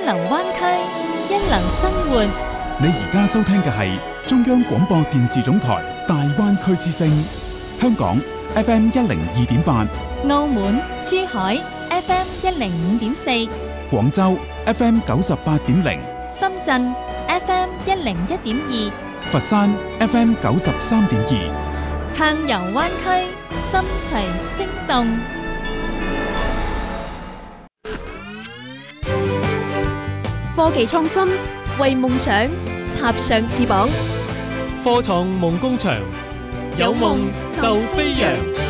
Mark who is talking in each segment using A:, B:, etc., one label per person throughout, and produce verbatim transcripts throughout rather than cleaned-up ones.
A: 流灣區，一流生活。
B: 你而家收聽嘅係中央廣播電視總台大灣區之聲，香港 F M 一零二點八，
A: 澳門、珠海 F M 一零五點四，
B: 廣州 F M 九十八點零，
A: 深圳 F M 一零一點二，
B: 佛山 F M 九十三點二，
A: 暢遊灣區，心隨聲動。
C: 科技創新，為夢想插上翅膀。
D: 科創夢工場，有夢就飛揚。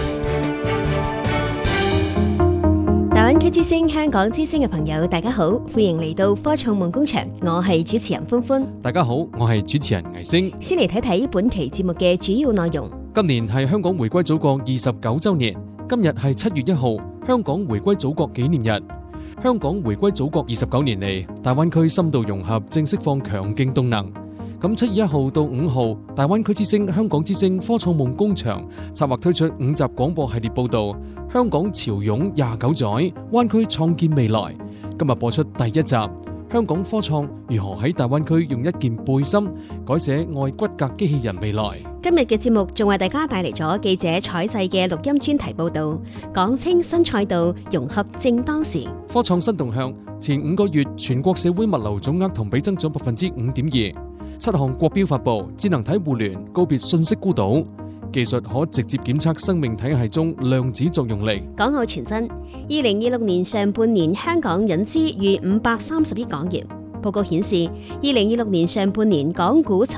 C: 大灣區之聲、香港之聲嘅朋友，大家好，歡迎嚟到科創夢工場，我係主持人歡歡。
D: 大家好，我係主持人魏星。
C: 先嚟睇睇本期節目嘅主要內容。
D: 今年係香港回歸祖國二十九週年，今日係七月一號，香港回歸祖國紀念日。香港回歸祖國二十九年嚟，大灣區深度融合正釋放強勁動能。咁七月一號到五號，大灣區之聲、香港之聲科創夢工場策劃推出五集廣播系列報道《香港潮湧廿九載，灣區創建未來》。今日播出第一集，香港科創如何喺大灣區用一件背心改寫愛骨骼機器人未來。
C: 今日嘅節目仲為大家帶嚟咗記者採細嘅錄音專題報道，講清新賽道，融合正當時。
D: 科創新動向，前五個月全國社會物流總額同比增長百分之五點二。七項國標發布，智能體互聯告別信息孤島，技術可直接檢測生命體系中量子作用力。
C: 港澳傳真，二零二六年上半年香港引資逾五百三十億港元。報告顯示，二零二六年上半年港股